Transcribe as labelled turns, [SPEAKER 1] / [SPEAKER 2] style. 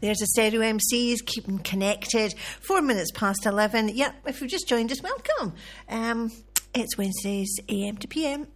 [SPEAKER 1] There's a Stereo MCs, keeping connected. 4 minutes past 11. Yeah, if you've just joined us, welcome. It's Wednesdays AM to PM